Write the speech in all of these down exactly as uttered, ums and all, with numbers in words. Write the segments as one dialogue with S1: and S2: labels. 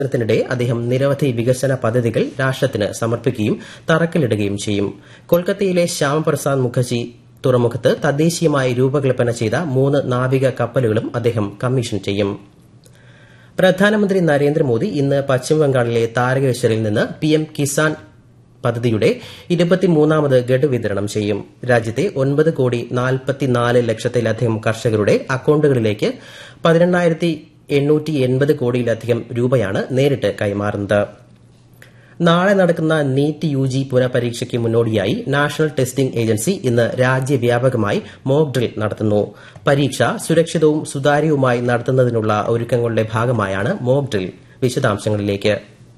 S1: ത്തിനിടെ അദ്ദേഹം നിരവധി വികസന പദ്ധതികൾ രാഷ്ട്രത്തിന് സമർപ്പിക്കുകയും തറക്കല്ലിടുകയും ചെയ്യും. കൊൽക്കത്തയിലെ ശ്യാമപ്രസാദ് മുഖർജി തുറമുഖത്ത് തദ്ദേശീയമായി രൂപകൽപ്പന ചെയ്ത മൂന്ന് നാവിക കപ്പലുകളും അദ്ദേഹം കമ്മീഷൻ ചെയ്യും. പ്രധാനമന്ത്രി നരേന്ദ്രമോദി ഇന്ന് പശ്ചിമബംഗാളിലെ താരകേശ്വറിൽ നിന്ന് പിഎം കിസാൻ പദ്ധതിയുടെ ഇരുപത്തിമൂന്നാമത് ഗഡു വിതരണം ചെയ്യും. രാജ്യത്തെ ഒൻപത് കോടി നാൽപ്പത്തിനാല് ലക്ഷത്തിലധികം കർഷകരുടെ അക്കൌണ്ടുകളിലേക്ക് പതിനെണ്ണായിരത്തി എണ്ണൂറ്റി എൺപത് കോടിയിലധികം രൂപയാണ് നേരിട്ട് കൈമാറുന്നത്. നാളെ നടക്കുന്ന നീറ്റ് യുജി പുനഃപരീക്ഷയ്ക്ക് മുന്നോടിയായി നാഷണൽ ടെസ്റ്റിംഗ് ഏജൻസി ഇന്ന് രാജ്യവ്യാപകമായി മോക്ക് ഡ്രിൽ നടത്തുന്നു. പരീക്ഷ സുരക്ഷിതവും സുതാര്യവുമായി നടത്തുന്നതിനുള്ള ഒരുക്കങ്ങളുടെ ഭാഗമായാണ് മോക്ക് ഡ്രിൽ. വിശദാംശങ്ങളിലേക്ക്.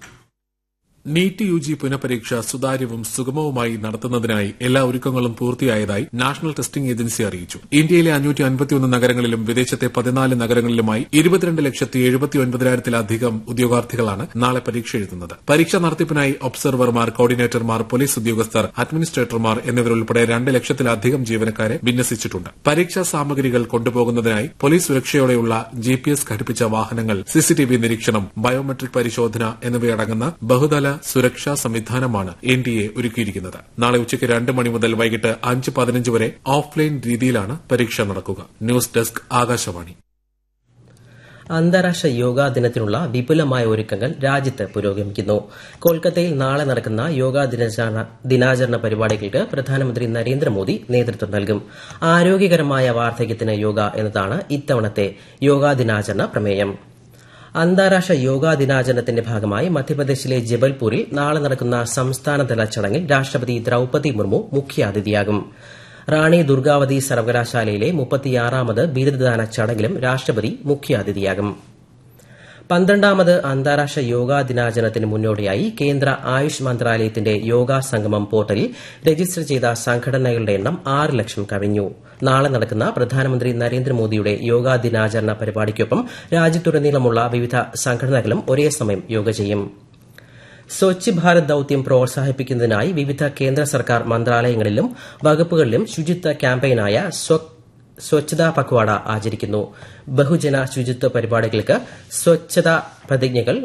S2: നീറ്റ് യുജി പുനഃപരീക്ഷ സുതാര്യവും സുഗമവുമായി നടത്തുന്നതിനായി എല്ലാ ഒരുക്കങ്ങളും പൂർത്തിയായതായി നാഷണൽ ടെസ്റ്റിംഗ് ഏജൻസി അറിയിച്ചു. ഇന്ത്യയിലെ അഞ്ഞൂറ്റി അൻപത്തിയൊന്ന് നഗരങ്ങളിലും വിദേശത്തെ പതിനാല് നഗരങ്ങളിലുമായി ഇരുപത്തിരണ്ട് ലക്ഷത്തി എഴുപത്തി ഒൻപതിനായിരത്തിലധികം ഉദ്യോഗാർത്ഥികളാണ് നാളെ പരീക്ഷ എഴുതുന്നത്. പരീക്ഷാ നടത്തിപ്പിനായി ഒബ്സർവർമാർ, കോർഡിനേറ്റർമാർ, പോലീസ് ഉദ്യോഗസ്ഥർ, അഡ്മിനിസ്ട്രേറ്റർമാർ എന്നിവരുൾപ്പെടെ രണ്ട് ലക്ഷത്തിലധികം ജീവനക്കാരെ വിന്യസിച്ചിട്ടുണ്ട്. പരീക്ഷാ സാമഗ്രികൾ കൊണ്ടുപോകുന്നതിനായി പോലീസ് സുരക്ഷയോടെയുള്ള ജിപിഎസ് ഘടിപ്പിച്ച വാഹനങ്ങൾ, സിസിടിവി നിരീക്ഷണം, ബയോമെട്രിക് പരിശോധന എന്നിവയടങ്ങുന്ന ബഹുതല സുരക്ഷാ സംവിധാനമാണ് എൻ ഡി എ ഒരുക്കിയിരിക്കുന്നത്. നാളെ ഉച്ചയ്ക്ക് രണ്ട് മണി മുതൽ വൈകിട്ട് അഞ്ച് പതിനഞ്ച് വരെ ഓഫ്ലൈൻ രീതിയിലാണ് പരീക്ഷ നടക്കുക. News desk, Akashvani.
S1: അന്താരാഷ്ട്ര യോഗാ ദിനത്തിനുള്ള വിപുലമായ ഒരുക്കങ്ങൾ രാജ്യത്ത് പുരോഗമിക്കുന്നു. കൊൽക്കത്തയിൽ നാളെ നടക്കുന്ന യോഗാ ദിനാചരണ പരിപാടികൾക്ക് പ്രധാനമന്ത്രി നരേന്ദ്രമോദി നേതൃത്വം നൽകും. ആരോഗ്യകരമായ വാർദ്ധക്യത്തിന് യോഗ എന്നതാണ് ഇത്തവണത്തെ യോഗാ ദിനാചരണ പ്രമേയം. അന്താരാഷ്ട്ര യോഗാ ദിനാചരണത്തിന്റെ ഭാഗമായി മധ്യപ്രദേശിലെ ജബൽപൂരിൽ നാളെ നടക്കുന്ന സംസ്ഥാനതല ചടങ്ങിൽ രാഷ്ട്രപതി ദ്രൌപതി മുർമു മുഖ്യാതിഥിയാകും. റാണി ദുർഗാവതി സർവകലാശാലയിലെ മുപ്പത്തിയാറാമത് ബിരുദദാന ചടങ്ങിലും രാഷ്ട്രപതി മുഖ്യാതിഥിയാകും. പന്ത്രണ്ടാമത് അന്താരാഷ്ട്ര യോഗാ ദിനാചരണത്തിന് മുന്നോടിയായി കേന്ദ്ര ആയുഷ് മന്ത്രാലയത്തിന്റെ യോഗാ സംഗമം പോർട്ടലിൽ രജിസ്റ്റർ ചെയ്ത സംഘടനകളുടെ എണ്ണം ആറ് ലക്ഷം കവിഞ്ഞു. നാളെ നടക്കുന്ന പ്രധാനമന്ത്രി നരേന്ദ്രമോദിയുടെ യോഗാ ദിനാചരണ പരിപാടിക്കൊപ്പം രാജ്യത്തുടനീളമുള്ള വിവിധ സംഘടനകളും ഒരേ സമയം യോഗ ചെയ്യും. സ്വച്ഛ് ഭാരത് ദൌത്യം പ്രോത്സാഹിപ്പിക്കുന്നതിനായി വിവിധ കേന്ദ്ര സർക്കാർ മന്ത്രാലയങ്ങളിലും വകുപ്പുകളിലും ശുചിത്വ ക്യാമ്പയിനായ സ്വച്ഛതാ പക്വാഡ ആചരിക്കുന്നു. ബഹുജന ശുചിത്വ പരിപാടികൾക്ക് സ്വച്ഛതാ പ്രതിജ്ഞകൾ,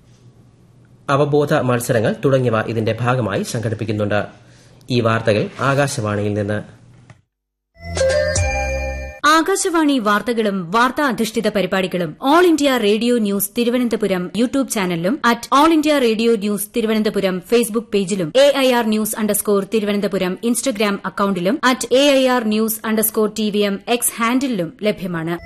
S1: അവബോധ മത്സരങ്ങൾ തുടങ്ങിയവ ഇതിന്റെ ഭാഗമായി സംഘടിപ്പിക്കുന്നുണ്ട്. ഈ വാർത്തകൾ ആകാശവാണിയിൽ നിന്ന്.
S3: ആകാശവാണി വാർത്തകളും വാർത്താ അധിഷ്ഠിത പരിപാടികളും all India radio news Thiruvananthapuram YouTube ചാനലിലും at all India radio news Thiruvananthapuram Facebook പേജിലും A I R news underscore Thiruvananthapuram Instagram അക്കൌണ്ടിലും at A I R news underscore T V M X ഹാൻഡിലും ലഭ്യമാണ്.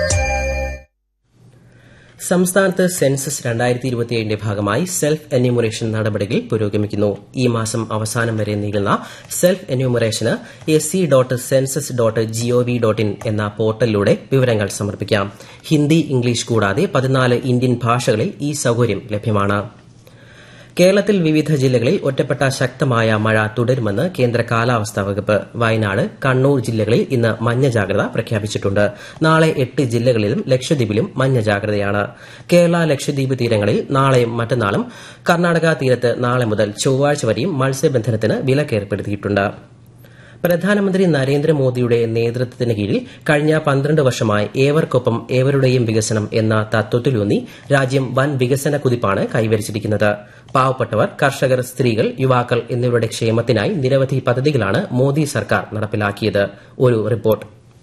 S1: സംസ്ഥാനത്ത് സെൻസസ് രണ്ടായിരത്തി ഇരുപത്തിയേഴിന്റെ ഭാഗമായി സെൽഫ് എന്യൂമറേഷൻ നടപടികൾ പുരോഗമിക്കുന്നു. ഈ മാസം അവസാനം വരെ നീളുന്ന self എന്യൂമറേഷന് S C dot census dot G O V dot in എന്ന പോർട്ടലിലൂടെ വിവരങ്ങൾ സമർപ്പിക്കാം. ഹിന്ദി, ഇംഗ്ലീഷ് കൂടാതെ പതിനാല് ഇന്ത്യൻ ഭാഷകളിൽ ഈ സൌകര്യം ലഭ്യമാണ്. കേരളത്തിൽ വിവിധ ജില്ലകളിൽ ഒറ്റപ്പെട്ട ശക്തമായ മഴ തുടരുമെന്ന് കേന്ദ്ര കാലാവസ്ഥാ വകുപ്പ്. വയനാട്, കണ്ണൂർ ജില്ലകളിൽ ഇന്ന് മഞ്ഞ ജാഗ്രത പ്രഖ്യാപിച്ചിട്ടുണ്ട്. നാളെ എട്ട് ജില്ലകളിലും ലക്ഷദ്വീപിലും മഞ്ഞ ജാഗ്രതയാണ്. കേരള ലക്ഷദ്വീപ് തീരങ്ങളിൽ നാളെയും മറ്റന്നാളും, കർണാടക തീരത്ത് നാളെ മുതൽ ചൊവ്വാഴ്ച വരെയും മത്സ്യബന്ധനത്തിന് വിലക്കേർപ്പെടുത്തിയിട്ടുണ്ട്. പ്രധാനമന്ത്രി നരേന്ദ്രമോദിയുടെ നേതൃത്വത്തിന് കീഴിൽ കഴിഞ്ഞ പന്ത്രണ്ട് വർഷമായി ഏവർക്കൊപ്പം ഏവരുടെയും വികസനം എന്ന തത്വത്തിലൂന്നി രാജ്യം വൻ വികസന കുതിപ്പാണ് കൈവരിച്ചിരിക്കുന്നത്. പാവപ്പെട്ടവർ, കർഷകർ, സ്ത്രീകൾ, യുവാക്കൾ എന്നിവരുടെ ക്ഷേമത്തിനായി നിരവധി പദ്ധതികളാണ് മോദി സർക്കാർ നടപ്പിലാക്കിയത്. ഒരു റിപ്പോർട്ട്.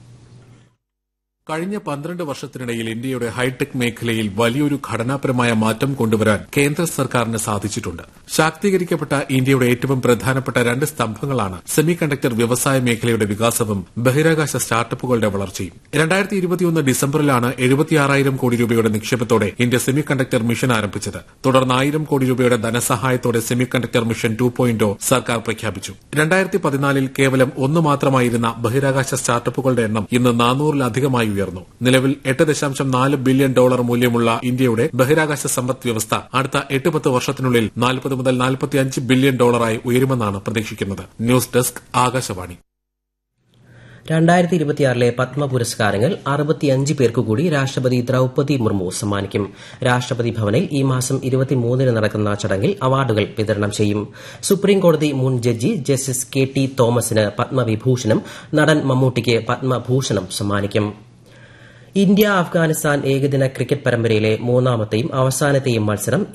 S2: കഴിഞ്ഞ പന്ത്രണ്ട് വർഷത്തിനിടയിൽ ഇന്ത്യയുടെ ഹൈടെക് മേഖലയിൽ വലിയൊരു ഘടനാപരമായ മാറ്റം കൊണ്ടുവരാൻ കേന്ദ്ര സർക്കാരിന് സാധിച്ചിട്ടുണ്ട്. ശാക്തീകരിക്കപ്പെട്ട ഇന്ത്യയുടെ ഏറ്റവും പ്രധാനപ്പെട്ട രണ്ട് സ്തംഭങ്ങളാണ് സെമി കണ്ടക്ടർ വ്യവസായ മേഖലയുടെ വികാസവും ബഹിരാകാശ സ്റ്റാർട്ടപ്പുകളുടെ വളർച്ചയും. രണ്ടായിരത്തി ഇരുപത്തിയൊന്ന് ഡിസംബറിലാണ് എഴുപത്തിയാറായിരം കോടി രൂപയുടെ നിക്ഷേപത്തോടെ ഇന്ത്യ സെമി കണ്ടക്ടർ മിഷൻ ആരംഭിച്ചത്. തുടർന്ന് ആയിരം കോടി രൂപയുടെ ധനസഹായത്തോടെ semi conductor mission two point സർക്കാർ പ്രഖ്യാപിച്ചു. രണ്ടായിരത്തി പതിനാലിൽ കേവലം ഒന്ന് മാത്രമായിരുന്ന ബഹിരാകാശ സ്റ്റാർട്ടപ്പുകളുടെ എണ്ണം ഇന്ന് നാനൂറിലധികമായി ഉയർന്നു. നിലവിൽ എട്ട് ദശാംശം നാല് ബില്യൺ ഡോളർ മൂല്യമുള്ള ഇന്ത്യയുടെ ബഹിരാകാശ സമ്പദ് വ്യവസ്ഥ അടുത്ത എട്ട് പത്ത് വർഷത്തിനുള്ളിൽ നാൽപ്പത് മുതൽ നാൽപ്പത്തിയഞ്ച് ബില്യൺ ഡോളറായി ഉയരുമെന്നാണ് പ്രതീക്ഷിക്കുന്നത്. News desk, Akashvani.
S1: രണ്ടായിരത്തി ഇരുപത്തിയാറിലെ പത്മ പുരസ്കാരങ്ങൾ അറുപത്തിയഞ്ച് പേർക്കുകൂടി രാഷ്ട്രപതി ദ്രൌപതി മുർമു സമ്മാനിക്കും. രാഷ്ട്രപതി ഭവനിൽ ഈ മാസം ഇരുപത്തിമൂന്നിന് നടക്കുന്ന ചടങ്ങിൽ അവാർഡുകൾ വിതരണം ചെയ്യും. സുപ്രീംകോടതി മുൻ ജഡ്ജി ജസ്റ്റിസ് കെ ടി തോമസിന് പത്മവിഭൂഷണും നടൻ മമ്മൂട്ടിക്ക് പത്മഭൂഷണും സമ്മാനിക്കും. ഇന്ത്യ അഫ്ഗാനിസ്ഥാൻ ഏകദിന ക്രിക്കറ്റ് പരമ്പരയിലെ മൂന്നാമത്തെയും അവസാനത്തെയും മത്സരം